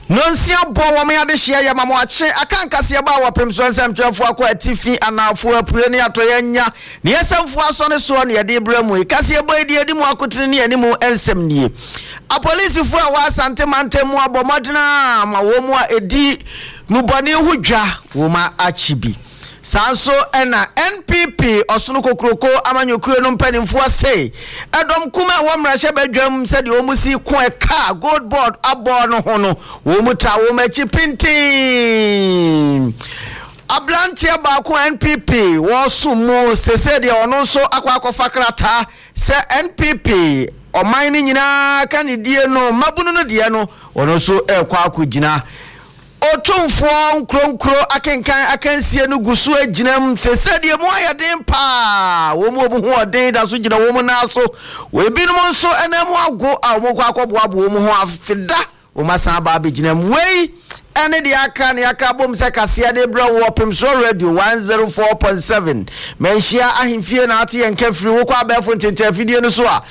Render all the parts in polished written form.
Nonsia bo wo me ade hye ya mamo ache akankase ba wo pemso nsem twefo akwa atifi anafo apue ne atoya nya ne yesamfo aso ne so ne yede bramu kase bo edi edi mu akotene ne animu ensem nie apolisi fo a wa asante mantemu abomodena ma wo mu a edi mu bone hudwa wo ma achibi Sanso ena NPP osunu kokroko amanyokuo no mpanimfo ase edom kuma wo mrahye badwam se de omusi ko eka gold board abo no ho no wo muta wo machi pintin ablantia ba ko NPP wo sumu sese de ono so akwa krata se NPP oman ni nyina kanidie no mabunu no de no ono so ekwa akugina Otumfo nkronkro akenkan akansie no gusu aginam sesedie mo ayeden pa wo mo obu ho odin da so gina wo mo na so we binum nso enam ago a wo kwakoboabo wo mo ho afida wo masan ba be ginam we ene de aka ne aka bom se kase de bra wo Pemso Radio 104.7 menhia ahemfie na ate yenka firi wo kwa befo ntentafidie no so a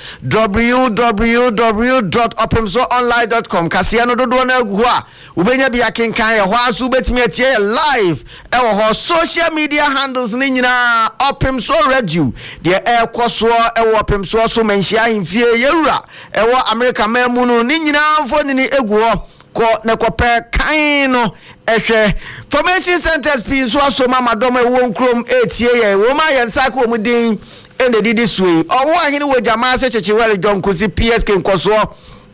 www.opemsoonline.com kase no dodo na agu a ubenya bia kenkan ye ho aso betimi atie live e wo ho social media handles ni nyina Pemso Radio de ekoso e wo Pemso so menhia ahemfie yewura e wo America mamu no ni nyina mfoni ni egu ho ko ne kope kan no ehwe formation centers pin so aso mama dom e wo nkrom etie ye wo ma ye nsa ko mudin ende didi suwe owo ahini wo jama se chechewele John Kosi PSK nkoso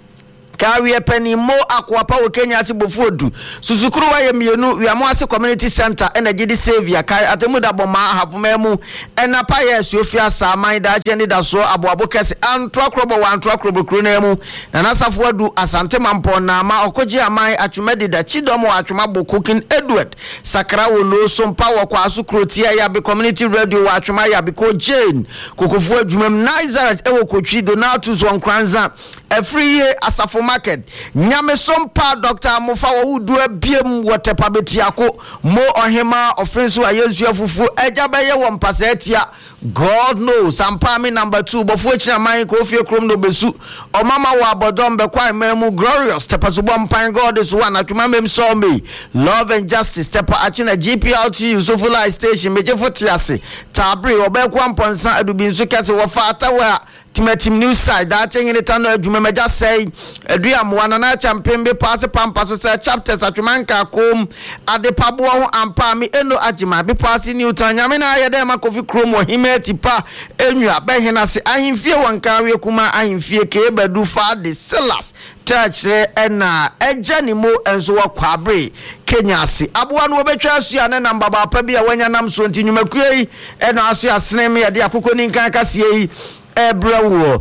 Kawe penny mo akwapa wo Kenya ati bofuodu susukuru wa ye mienu wiamo ase community center energy savior kai atemu da boma hafumemu enapa ye suofia saman da cheni da so aboabo kese antrokrobo wa antrokrobo kronemu na nasafo adu asante mampo na ma okoji aman atwumedi da chidomo atwuma bokokin Edward sakra wo no so mpa wo kwa asukrotia ya be community radio wa atwuma ya be ko Jane kokofo adwumam Nazareth ewo kotwi Donatus wonkranza every year asafo market nyame sompa Dr. Amofa wudu abiem wotepa betiako mo ohema offensive ayesu afufu ejabaye wo mpasa etia God knows ampa me number 2 bofu echina man ko fie krom no besu o mama wa abodom be kwa memu glorious tepa so bom pan God is one atuma mem so me love and justice tepa achina GPLT Yusufula station mejefo tiase tabre obe kwa mponsa adubi nso kase wo fa atawa Timetim news side that thing in the tunnel adwuma just say aduam wana na champion be pass pampa so say chapters atwemanka kom ade pabo ho ampa me eno agima be pass new tanyame na ayede ma kofi krom o himeti pa enua be hena se ahimfie wanka we kuma ahimfie ke badu fa de Silas church re ena ejanimo enso wakwabre Kenya si aboa no obetwa asu na namba ba pa bia wanya nam so ntinyumakuei ena asu asene me de akoko ninkan kase yi Ebrawo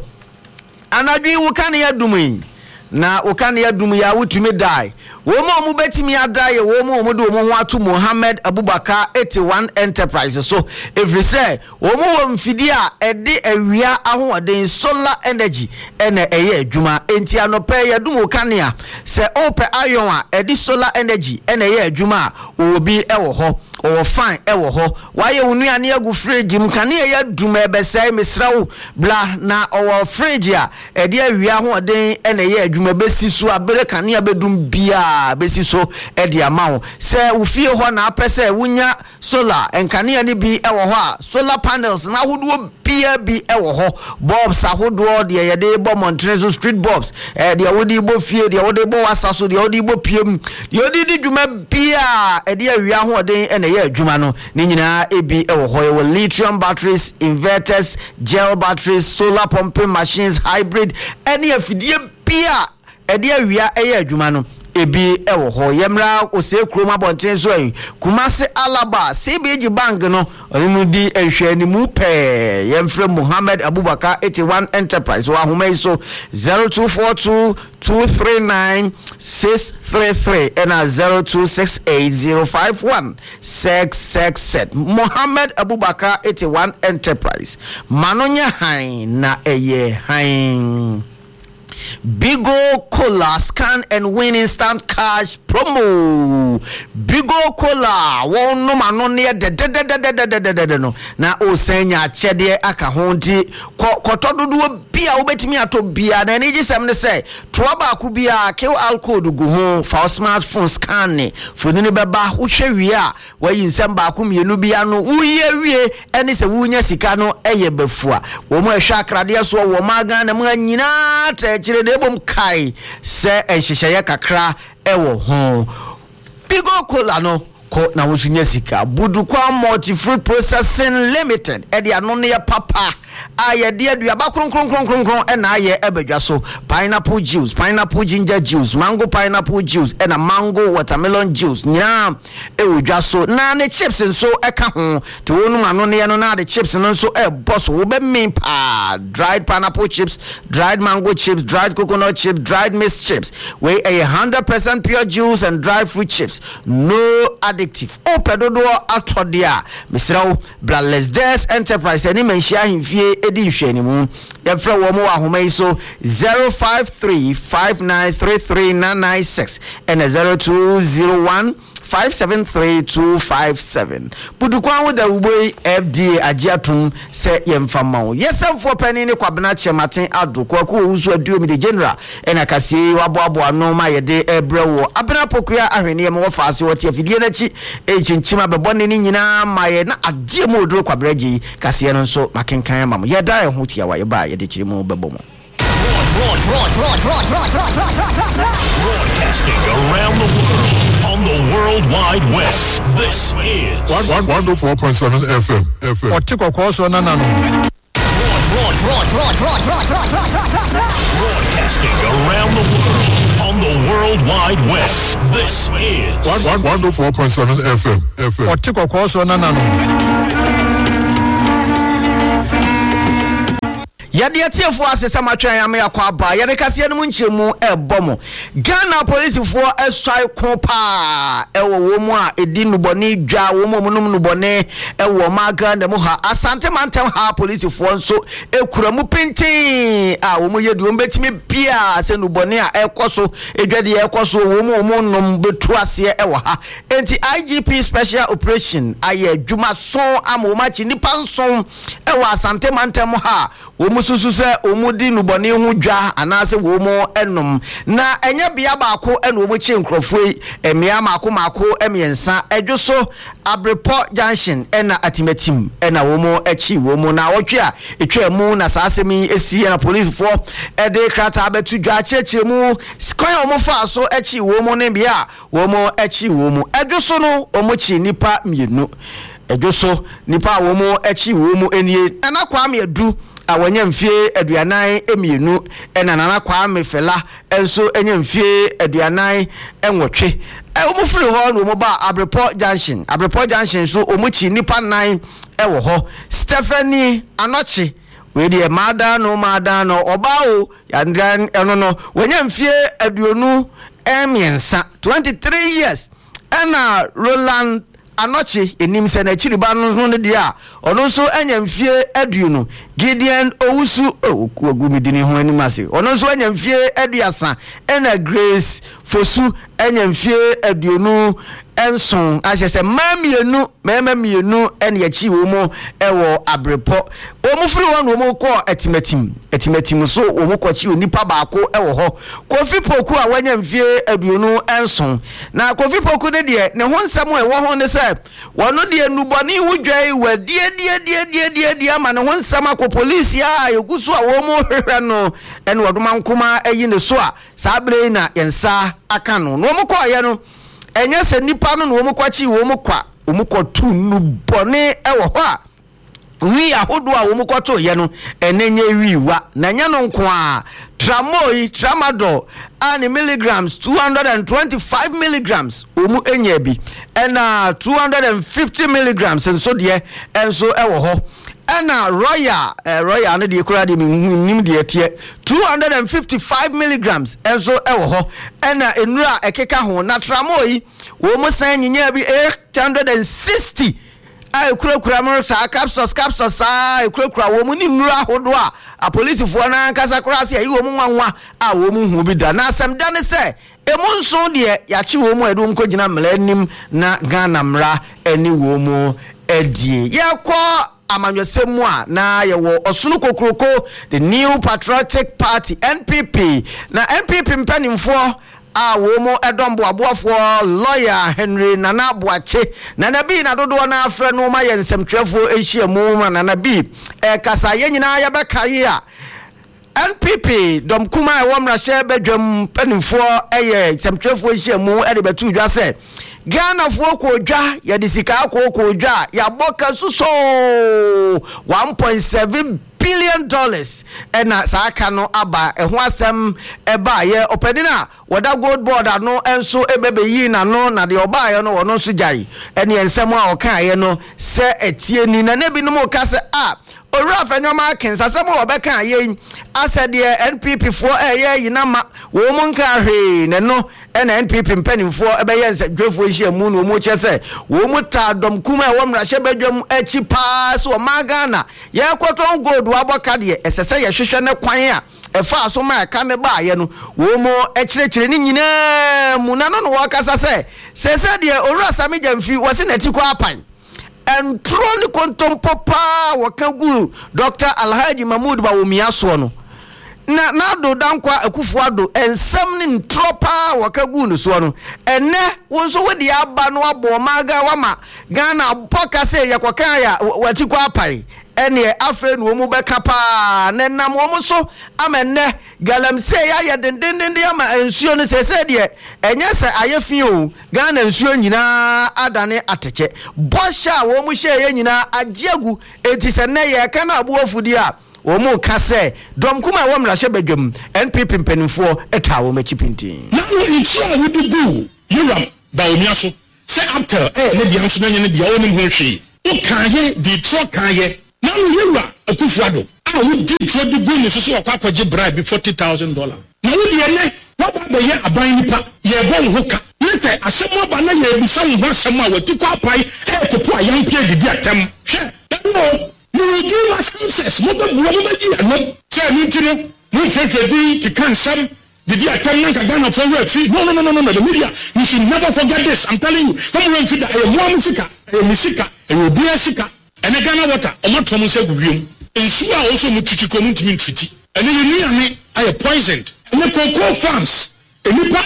anadwi wukane ya dumi na wukane ya dumi ya wutumi dai womo mu betimi adai womo do mo ho atu Mohammed Abubakar 81 Enterprise so every say womo wo mfidi a ede awia ahoden solar energy ene eye adwuma enti anope ya dum wukane a se ope ayon a ede solar energy ene eye adwuma obi ewo ho o fine ewo ho waye unuane agu fridge mkane ya dum ebesai misrawo bla na o fridge a ede awia ahoden ene eye adwuma besi so abere kane abedum bia besi so edi amawo se ufie ho na apese wunya solar enkane ani bi ewo ho a solar panels na hodo bia bi ewo ho bulbs ahodo de yede bo Montrezo street bulbs de wodi bo fie de wodi bo wasaso de wodi bo piem de wodi di dwuma bia edi awia ho den ene ye adwuma no ni nyina ebi ewo ho lithium batteries inverters gel batteries solar pumping machines hybrid ene afidie bia edi awia eye adwuma no ebi ewo ho yemra ose kroma bonten so yi Kumasi Alaba CBG Bank no onu di ehwe ni mu pe yemfre Mohammed Abubakar 81 Enterprise wa homa so 0242 239 633 and 0268 051 Mohammed Abubakar 81 Enterprise Manonya hain na eye hain Bigo Cola scan and win instant cash promo. Bigo Cola won no man no near de no na o senya chede aka ho nti kotododo bia obetimi ato bia na ni gisem ne say toa ba ku bia ke alcohol gu ho for smartphone scan ne foni ne beba wo hwe wie a wayi nsem ba ku mienu bia no wuye wie ene se wunya sika no eye befua wo mo ehwa akrade so wo maga na mo nyina tra kire na ebom kai se enhyehyeye kakra ewo ho Bigo Cola no ko na wosunya sika Budukwa Multi Fruit Processing Limited e dia no ne papa aye de aduaba kronkron e na aye ebedwa so pineapple juice, pineapple ginger juice, mango pineapple juice e na mango watermelon juice nyina e odwa so na ne chips nso e ka ho to wonu ano ne no na de chips no nso e boss wo be min pa dried pineapple chips, dried mango chips, dried coconut chips, dried maize chips we 100% pure juice and dried fruit chips no addictive o pedodo atodia misrawo Bradley's Des Enterprise any menhia himfie edi hwani mu yefra wo mo ahoma so 0535933996 and 0201573257 Budukwa wo da uboi FDA agiatum se yemfama yesamfo pani ne kwabena chematen adokwa ko wusu aduomi de general ena kase waboabo no ma yede ebrewo abena pokua ahwene yem wo faase wote afidie na chi echinchima bebonne ni nyina maye na adie mo odro kwabragi kase no nso makenkan mamo yeda ye ho tia wa ye ba yede chiri mo bebomo broadcasting around the world on the World Wide Web. This is 104.7 FM. broadcasting around the world on the World Wide Web. This is 104.7 FM. Yade atiefo asesa matwan ya me yakwa ba yade kase no munchemu ebomo Ghana police fo eswai ko pa ewo wo mu a edi nuboni dwa wo mu munum nubone ewo maga na mu ha asante mantem ha police fo nso ekura mu pintin a wo mu yedu mbetimi bia se nubone a ekoso edwade ekoso wo mu num betu ase ewo ha enti IGP special operation aye adwuma so amomachi nipa nson ewo asante mantem ha wo mu susu se omudi nubone hu dwa anase wo mu enom na enya bia baako ene wo mu chi nkrofoi emia mako emiensa edwoso Abrepo Junction ena atimatim ena wo mu echi wo mu na wotwe a etwa mu na saasemi esi na police for ede krata abetu dwa chechire mu skoy wo mu fa so echi wo mu ne bia wo mu echi wo mu edwoso no omuchi nipa mienu edwoso nipa wo mu echi wo mu enie na kwa medu awanya mfie aduanan emienu ena nana kwa mefela enso enya mfie aduanan enwotwe omu free ho no mo ba Abrepo Junction so omuchi nipa 9 ewo ho Stephanie Anochi we die mada no obao yandran eno no wanya mfie aduonu emiensa 23 years ena Roland Anochi enim se na chiriba no ne dia ono so anya mfie aduonu Gideon Owusu ogumidini ho animase ono so anya mfie aduasa ena Grace Fosu anya mfie aduonu enson ahese mamienu ene yachi wo mu ewo Abrepo wo mu firi won wo mu ko etimatim so wo mu kwachi onipa baako ewo ho Kofi Poku a wanya mfie aduonu enson na Kofi Poku de ne ho nsam ewo ho ne se wono de nuboni hu dwai die ama ne ho nsam akọ police a yeguso a wo mu hwehwe no ene wodoma nkoma eyi ne so a sabre na yensa aka no wo mu ko ye no enye se nipa no wo mu kwachi wo mu kwa wo mu kotu nuboni ewo ho a wi ahodo a wo mu koto ye no enenye wiwa na nya no nko a tramadol and milligrams 225 milligrams omu enya bi ena 250 milligrams enso de enso ewo ho ena royal ne de kura de nim de tie 255 milligrams enso ewo ho ena enura ekeka ho na tramoi wo mu san nyinya bi 860 a ekura mo sa capsules a ekura wo mu ni nnura hodo a police fo na kasa kora se ayi wo mu nwanwa a wo mu hu bi da na asem da ne se emu nso de ya chi wo mu edu nko gina mlanim na Ghana mra eni wo mu edie yakọ amanwesemu a na yewo osunu kokroko the New Patriotic Party NPP na NPP mpanimfo a wo mo edombo aboafo lawyer Henry Nana Boache Nana bi na dodo na afre no ma yensemtwefo ehia mu Nana bi kasa ye nyina ya beka ye a NPP dom kuma e womra hye bedwam panimfo eye semtwefo ehia mu e de betu dwa se Ghana fo ko dwa ya disika ko dwa ya boka suso $1.7 billion ena saaka no aba eho asem eba ye openina wada gold board no enso ebebe yi na no na de oba ye no wono so jai ene ensem a oka ye no se etie ni na nebi no mo ka se Ora fanyoma kensa se mo obeka ye ase de NPP fo eye yinama wo mu nka hwe ne no ena NPP mpanimfo ebeye nse dwefo hia mu no mo chese wo mu ta dom kuma e wo mra hye badwam achi pa so ma Ghana ye kwoton gold wa boka de esese ye hwehwe ne kwan a efa so ma ka ne ba ye no wo mo ekirekire ni nyina mu na no no wakasa se de ora sami jamfi wose na ti kwa apan and truly kontompo pa wakagu Dr. Alhaji Mahmoud Bawumia so no na do dankwa akufuado ensem ni ntropa wakagu no so no enne wonso wodi aba no abo maga wama Ghana boka se yakwakan ya watikwa apai ene afa no mu beka pa nenam wo so amenne galamse ya ye dendenden ama ensuo no sese de enye se ayefi o Ghana ensuo nyina adane ateke bosha wo mu hye ye nyina agiagu enti se ne ye ka na abuafudi a wo mu ka se dom kuma wo mra hye badwam NPP mpanimfo eta wo machipintin na wo nchi a wo dugu yura ba omia so se after ne dia nso na nye ne dia wo nim ho hwe wo kan ye di tro kan ye na yura akufuado a wo di tro dugu ne so so akwaje bribe $40,000 na wo di ene wo ba ye aban nipa ye bo ho ka ne se asemo ba na ye bisa ho asemo a watiko apai kopo ayampia didi atem hwe you will give us answers mo be buo mo magi ano se ni tiro mo fefedi ki kan sam didi atem na Ghana for we free no the media you should never forget this I'm telling you come when fit that mo musika musika obi asika ene Ghana water omotom se guwiem ensu a wo so mo titiko mo ntimi ntwiti ene yenu ame aye poisoned ene cocoa farms enipa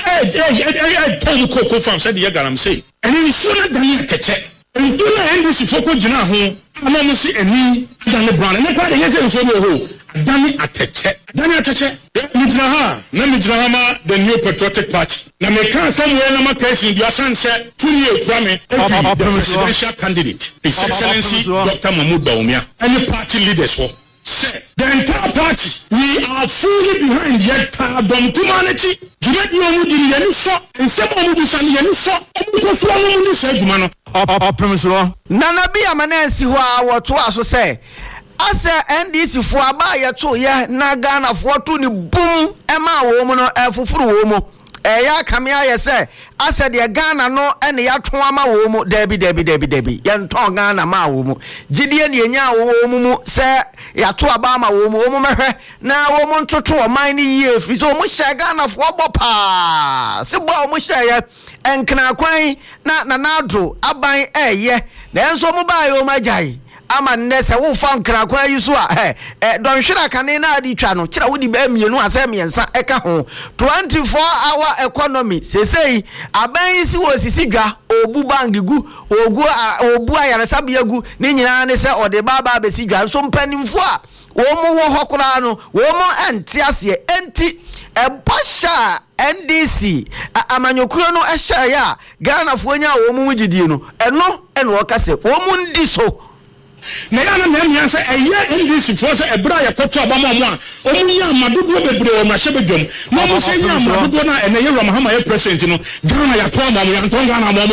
cocoa farms said ye garam say ene ensu na dani akeche ensu na NDC foko gina ho ama mo si eni dani brown ene kwa de yese ensu no ho dani akeche mi gina ha ma the New Patriotic Party na me kan somewhere na ma person you asan say 2 years from me the presidential candidate His Excellency Dr. Mahmoud Bawumia any party leaders for say the entire party we are fully behind yet dom tumanechi jumedi omudi yani so ensem omudi san yani so omuto so omudi say juma no opemso Nana bi amanensi ho a woto aso say ase NDC fo aba ye to ye na Ghana fo to ni boom ema wo mu no efufuru wo mu ya kamia ye say ase de Ghana no ene ya to ama wo mu debi ye nton Ghana ma wo mu gidie ne enya wo mu say ya to aba ama wo mu mehwe na wo mu ntoto o man ni ye fri so mu hye Ghana fo bopa se bo mu hye ye enkna kwan na nado aban eye na enso mu ba ye o majai ama nnese wo fa nkrakwa yi so a don hwera kane na adi twa no kira wodi ba mienu asa miensa eka ho 24-hour economy sesei aban si wo sisi dwa obu bangigu obu ayaresa biagu ni nyina ne se ode baba be si dwa so mpanimfo a wo mo wo hokora no wo mo ante ase enti ebosha NDC amanyokuro no ehya ya Ghana fo nya wo mo gidie no eno wo kase wo mo ndi so na yana na nya say eye NDC for say ebra ya koto abama mo a omunya amadodo bebre o ma hyebedwam na mo say nya amadodo na ene ye Mahama ye president no Ghana ya to amamo ya nton Ghana amamo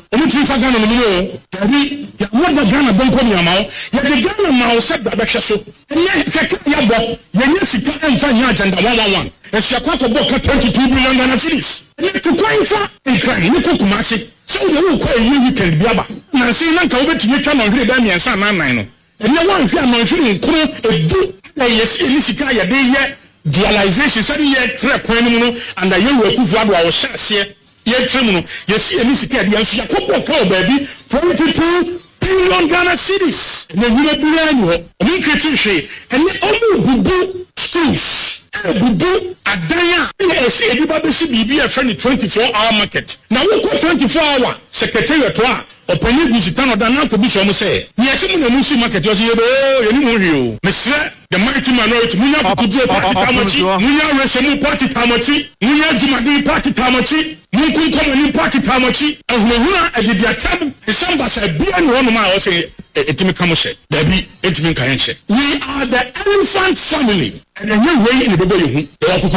omuti fa Ghana no mu abi ya wada Ghana bonko ni amao ya de Ghana ma se da behwe so enye hweka ya bo yenye sika emfa nya agenda 111 esia kwa ko boka 22 billion Ghana cedis ne to kwanfa nkran ne kokumase so wo ko eyi weekend biaba na se na nka obetumi twa no hwere da miensa na nan no enye wan hwe anonhwere nkro edu na yesi ni sika ya de ye dualization said ye tre kwan mu no and ye Akufo Addo a wo hyase ye trem no yesi ni sika de anso yakobo ka o baabi 22 billion Ghana cedis na wura bia ni ho ni kreti hwe enye omu bubu schools bubu adanya esi ediba be si bibi e friend 24-hour market na wo ko 24-hour secretariat to a opanyi visitano da na ko bi so mo say yesi mu na mu si market yo ye ye ni mu hwi o mesre the mighty minority munya kudu party tamachi munya resemu party tamachi munya jumadi party tamachi munkun komani party tamachi ehunhuna edidia tab December say bia ni wono ma o say etimi kamoshe dabi etimi kayenche we are the elephant family and we way in the baby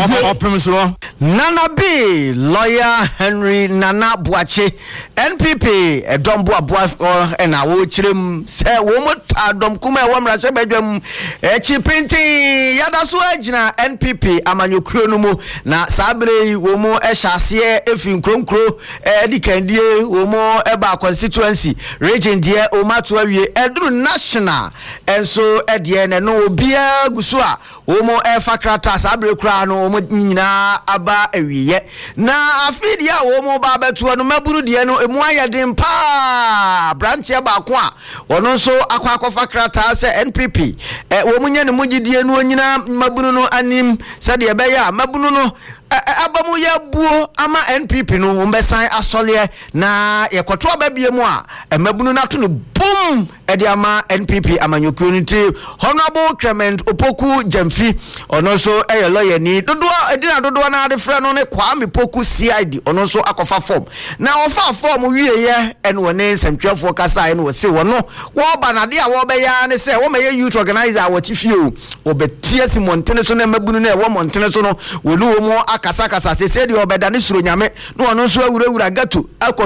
Nana B lawyer Henry Nana Boache NPP edombo aboa e na wo kirem se wo mota dom kuma e wo mra se badwam chipinti yada so agina NPP amanyokuo no mu na sabre wo mu e hyase efiri nkronkro dikandie wo mu e ba constituency region die o mato awie edru national enso edie ne no obia guso a wo mu e fakrata sabre kura no wo mu nyina aba awie na afidi a wo mu ba beto no maburu die no emu ayedin pa branch e ba ko a wono so akwa fakrata se NPP wo mu nya ne mugidie no nyina mabunu no anim sade e be ya mabunu no abamu ya buo ama NPP no mbesan asole na yekoto ababie mu a mabunu na to no boom edi ama NPP amanyoku unity Honorable Clement Opoku Jamfi ono so lawyer ni dodo edina dodo na ade frɛ no ne Kwame Poku CID ono so akofa form na ofa form wieye en wone nsɛmtwafo kasa en wo se wono wo ba na de a wo be ya ne se wo meye youth organizer wo chifio obetie si montene so na mabunu na wo montene so no wolu wo mu akasa se de obeda ne suro nyame no ono so awurawura gatu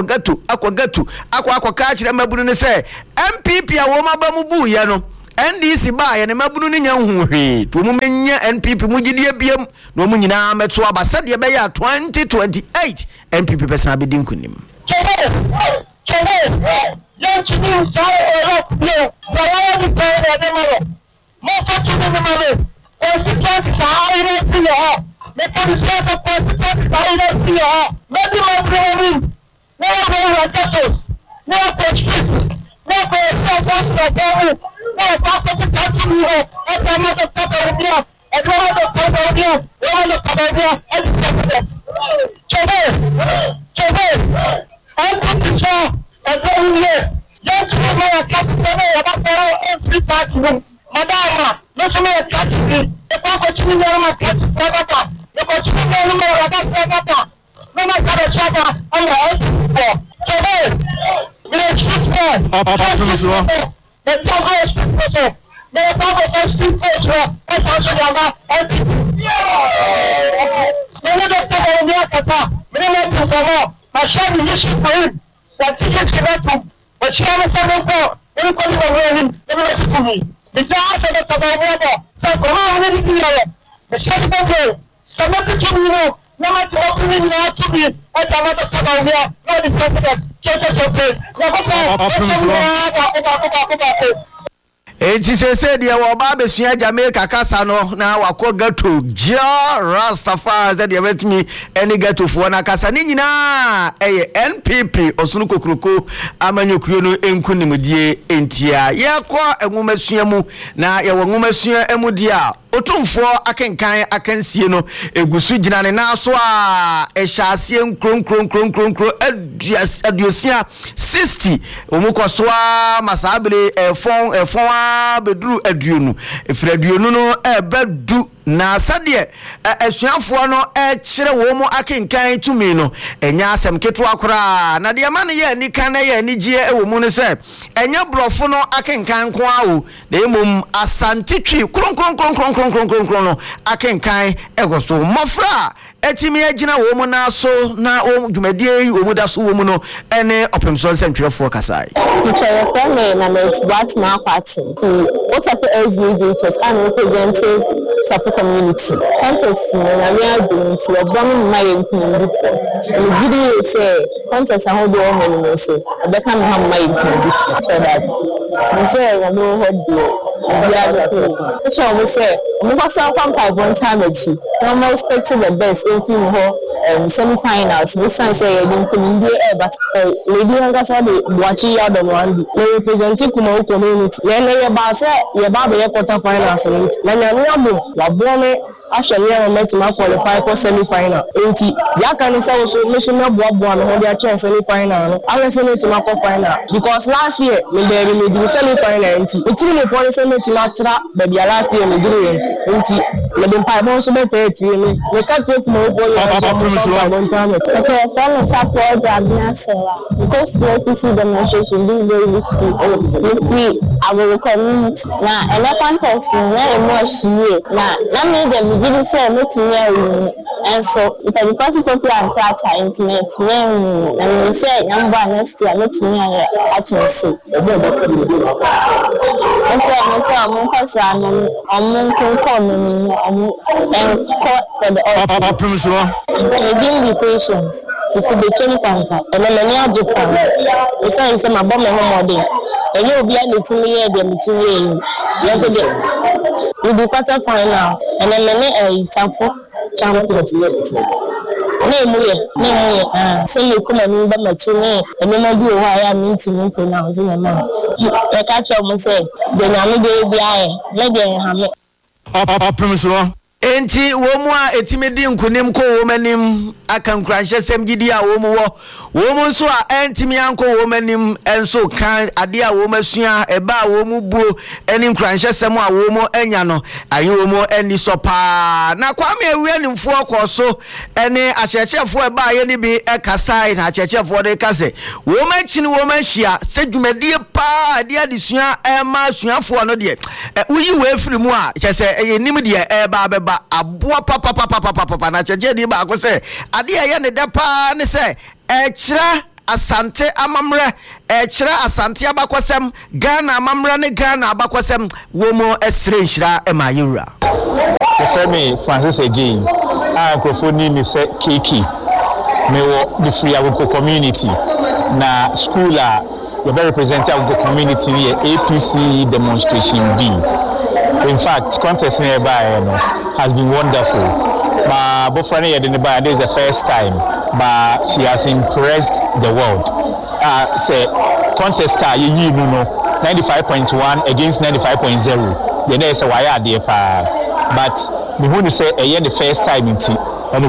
akwa ka kire mabunu ne se MPP a wo mabamu bu ye no NDC ba ye ne mabunu ne nya huhwe to mu menya NPP mu gidie biem no mu nyina meto abasa de be ya 2028 NPP person abedin kunim Enti se de wo ba besua Jamaica kasa no na wako gato ja Rastafari ze de betimi eni gato fo na kasa ni nyina eye NPP osunu kokroko amanyokuo no enkunimdie entia ye kwa enwumasua mu na ye wonwumasua emudie a otumfo akenkan akansie no egusu gina ne na so a ehyasie nkronkro aduosia 60 omukoso a masabele efon a beduru aduonu efiraduonu no ebedu na sade asuafo no kire wo mu akenkan tumi no enya asem keto akora na de ma ne ye ni kan na ye ni gie ewo mu ne se enya brofo no akenkan ko awo na emom asante twi kronkron no akenkan egoso mofra etimi agina wo mu na so na o dwumadie wo mu da so wo mu no ene opemso nsentwerefo kasai Teacher Kwame na what na party what of SVHS and representing Safi community contest na we are doing to observe my income the video say contest how do all men say I can have my income so that we say I know how do so we say we go some one time achi no expecting the best in semi-finals we say you can be but lady ngasa dey watching you the one they representing Kumawu community ye ba say ye ba be quarter finals na nyame wabone actually I met to qualify for semi-final. Enti ya can say so national boa no dey chance semi-final. I was saying to my final because last year me do semi-final enti. Enti me point say me to tra but the last year me do enti me dem pai bon so better me can take more boy okay tell support Abia Sewa because we see demonstration being very risky I will commit na elephant contest na emotion na me dem didn't say nothing and so if the party people are try internet and we say number next year nothing actually say and so I'm because I'm come and for the giving the patients if the change counter and then Japan we say my bomb home day and you be anything here them we do quarter final and then many champion say you come and ba machine and you do why meeting now the catch up say the nyame be let them have enti wo mu a etimedi nkunim ko wo manim akankranhye sem gidi a wo mu wo mu nso a entimi anko wo manim enso kan ade a wo masua eba a wo mu buo eni nkranhye sem a wo mu anya no ayi wo mu eni so pa na kwame awianimfo koso eni ahyechefo eba aye ni bi ekasai na ahyechefo de kase wo machini wo machia se dwumadie pa ade adesua ema suafo no de uyi we firi mu a kyese enim de eba beba aboa papa na cheje di ba ko se ade ye ne de pa ne se ekira asante amamre ekira asante abakosem Ghana amamre ne Ghana abakosem wo mo esre nhira emayura Femi Francis Eji microphone ni se kiki me wo the free Awuko community na school a we represent Awuko community ni APC demonstration D. In fact, contest nearby has been wonderful. But Bofrani Yediniba, this is the first time, but she has impressed the world. Say contest you know 95.1 against 95.0. The next why are there, but we want to say the first time in tea.